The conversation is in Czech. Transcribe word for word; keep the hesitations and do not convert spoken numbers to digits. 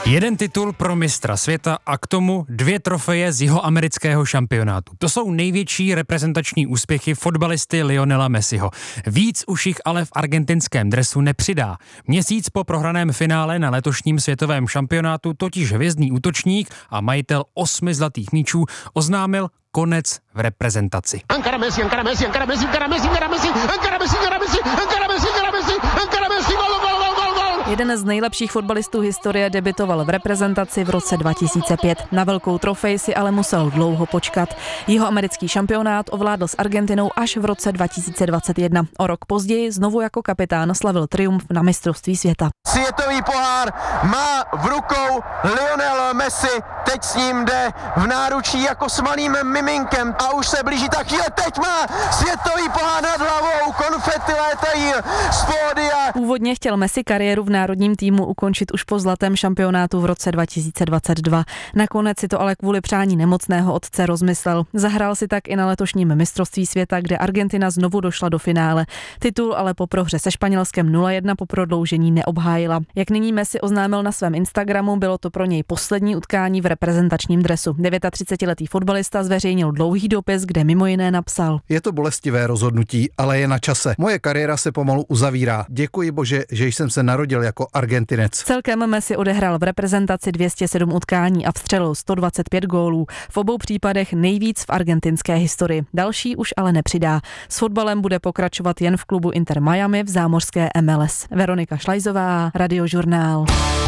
Jeden titul pro mistra světa a k tomu dvě trofeje z jeho amerického šampionátu. To jsou největší reprezentační úspěchy fotbalisty Lionela Messiho. Víc už jich ale v argentinském dresu nepřidá. Měsíc po prohraném finále na letošním světovém šampionátu totiž hvězdný útočník a majitel osmi zlatých míčů oznámil konec v reprezentaci. Encara Messi, encara Messi, encara Messi, encara Messi, encara Messi, encara Messi, encara Messi, encara Messi, encara Messi, encara Messi, gol, gol, gol, gol, gol. Jeden z nejlepších fotbalistů historie debutoval v reprezentaci v roce dva tisíce pět. Na velkou trofej si ale musel dlouho počkat. Jeho americký šampionát ovládl s Argentinou až v roce dva tisíce dvacet jedna. O rok později znovu jako kapitán slavil triumf na mistrovství světa. Světový pohár má v rukou Lionel Messi, teď s ním jde v náručí jako s malým miminkem a už se blíží ta chvíle, teď má světový pohár nad hlavou, konfety létají z pódia. Původně chtěl Messi kariéru v národním týmu ukončit už po zlatém šampionátu v roce dva tisíce dvacet dva. Nakonec si to ale kvůli přání nemocného otce rozmyslel. Zahrál si tak i na letošním mistrovství světa, kde Argentina znovu došla do finále. Titul ale po prohře se Španělskem nula jedna po prodloužení neobhájila. Jak nyní Messi oznámil na svém Instagramu, bylo to pro něj poslední utkání v reprezentačním dresu. třicetiletý fotbalista zveřejnil dlouhý dopis, kde mimo jiné napsal: Je to bolestivé rozhodnutí, ale je na čase. Moje kariéra se pomalu uzavírá. Děkuji Bože, že jsem se narodil jako Argentinec. Celkem Messi odehrál v reprezentaci dvě stě sedm utkání a vstřelil sto dvacet pět gólů. V obou případech nejvíc v argentinské historii. Další už ale nepřidá. S fotbalem bude pokračovat jen v klubu Inter Miami v zámořské M L S. Veronika Šlajzová, Radiožurnál.